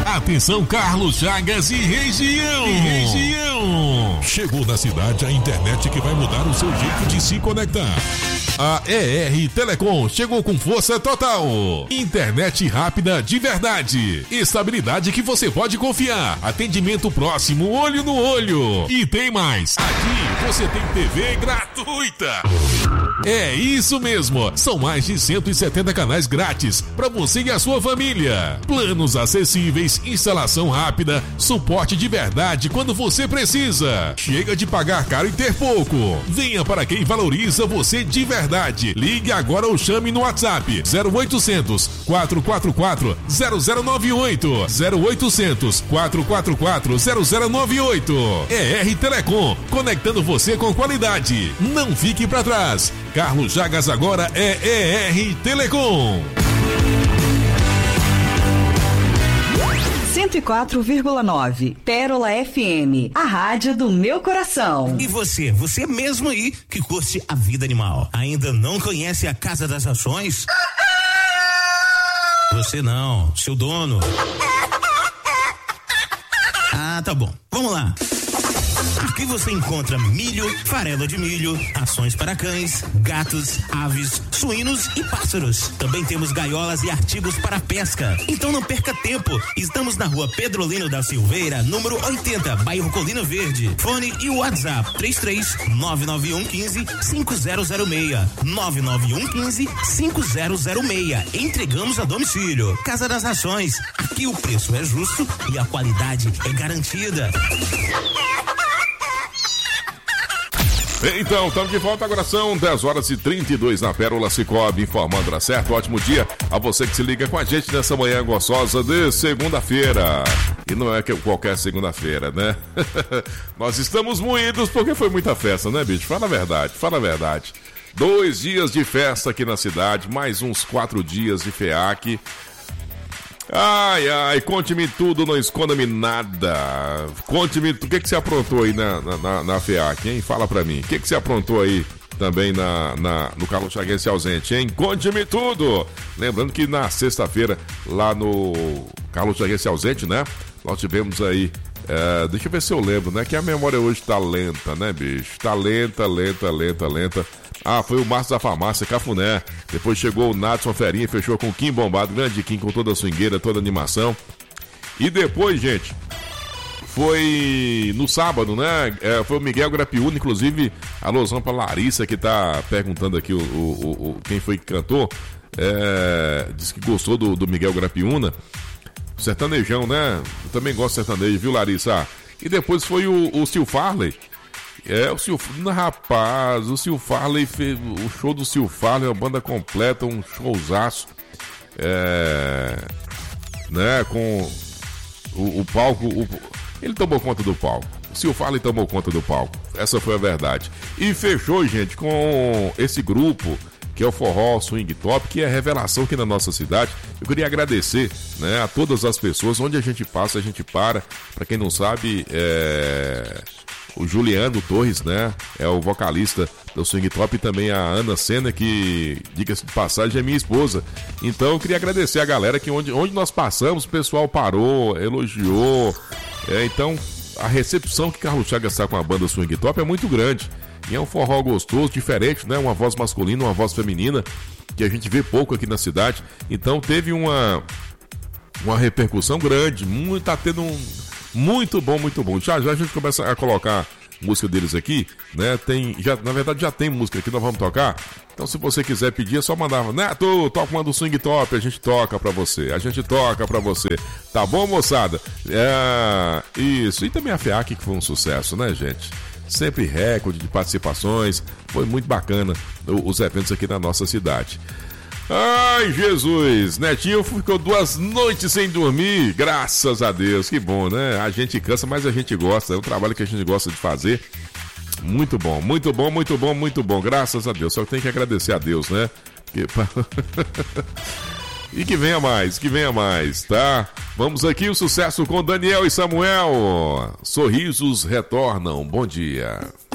Atenção, Carlos Chagas e região. Chegou na cidade a internet que vai mudar o seu jeito de se conectar. A ER Telecom chegou com força total. Internet rápida de verdade. Estabilidade que você pode confiar. Atendimento próximo, olho no olho. E tem mais. Aqui você tem TV gratuita. É isso mesmo. São mais de 170 canais grátis para você e a sua família. Planos acessíveis, instalação rápida, suporte de verdade quando você precisa. Chega de pagar caro e ter pouco. Venha para quem valoriza você de verdade. Ligue agora ou chame no WhatsApp 0800 444 0098 0800 444 0098. ER Telecom, conectando você com qualidade. Não fique para trás. Carlos Chagas agora é ER Telecom. 104,9 Pérola FM, a rádio do meu coração. E você mesmo aí que curte a vida animal, ainda não conhece a Casa das Rações? Você não, seu dono. Ah, tá bom. Vamos lá. Aqui você encontra milho, farelo de milho, rações para cães, gatos, aves, suínos e pássaros. Também temos gaiolas e artigos para pesca. Então não perca tempo. Estamos na rua Pedrolino da Silveira, número 80, bairro Colina Verde. Fone e WhatsApp 33-99115-5006. 99115-5006. Entregamos a domicílio. Casa das Rações. Aqui o preço é justo e a qualidade é garantida. Então, estamos de volta, agora são 10h32 na Pérola Cicobi, informando a certo. Ótimo dia a você que se liga com a gente nessa manhã gostosa de segunda-feira. E não é que qualquer segunda-feira, né? Nós estamos moídos porque foi muita festa, né, bicho? Fala a verdade, fala a verdade. 2 dias de festa aqui na cidade, mais uns 4 dias de FEAC. Ai, conte-me tudo, não esconda-me nada. Conte-me o que você aprontou aí na FEAC, hein? Fala pra mim, o que você aprontou aí também no Carlos Chaguense ausente, hein? Conte-me tudo. Lembrando que na sexta-feira, lá no Carlos Chaguense ausente, né? Nós tivemos aí, deixa eu ver se eu lembro, né? Que a memória hoje tá lenta, né, bicho? Tá lenta. Ah, foi o Márcio da Farmácia, Cafuné. Depois chegou o Natson Ferinha, fechou com o Kim Bombado, grande Kim, com toda a swingueira, toda a animação. E depois, gente, foi no sábado, né? Foi o Miguel Grapiúna, inclusive, alusão pra Larissa, que tá perguntando aqui quem foi que cantou. Disse que gostou do Miguel Grapiúna. Sertanejão, né? Eu também gosto de sertanejo, viu, Larissa? E depois foi o Sil Farley. Rapaz, o Sil Farley fez o show do Sil Farley, uma banda completa, um showzaço, né, com o palco, ele tomou conta do palco, o Sil Farley tomou conta do palco, essa foi a verdade, e fechou, gente, com esse grupo, que é o Forró Swing Top, que é a revelação aqui na nossa cidade. Eu queria agradecer, né, a todas as pessoas, onde a gente passa, a gente para quem não sabe, o Juliano Torres, né? É o vocalista do Swing Top, e também a Ana Senna, que, diga-se de passagem, é minha esposa. Então eu queria agradecer a galera que onde nós passamos, o pessoal parou, elogiou. Então a recepção que Carlos Chagas está com a banda Swing Top é muito grande. E é um forró gostoso, diferente, né? Uma voz masculina, uma voz feminina, que a gente vê pouco aqui na cidade. Então teve uma repercussão grande, tá tendo muito bom. Já a gente começa a colocar música deles aqui, né? Na verdade já tem música aqui, nós vamos tocar. Então se você quiser pedir, é só mandar, Neto, toca uma do Swing Top, a gente toca pra você. Tá bom, moçada? Isso. E também a FEAC, que foi um sucesso, né, gente? Sempre recorde de participações. Foi muito bacana os eventos aqui na nossa cidade. Ai, Jesus! Netinho ficou 2 noites sem dormir, graças a Deus, que bom, né? A gente cansa, mas a gente gosta, é um trabalho que a gente gosta de fazer. Muito bom, graças a Deus. Só tem que agradecer a Deus, né? E que venha mais, tá? Vamos aqui, o sucesso com Daniel e Samuel. Sorrisos retornam, bom dia.